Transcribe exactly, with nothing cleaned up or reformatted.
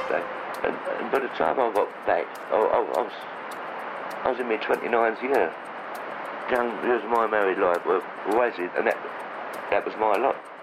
birthday. And, and by the time I got back, I, I, I was I was in my twenty-ninth year. Young, it was my married life, well, always, and that, that was my lot.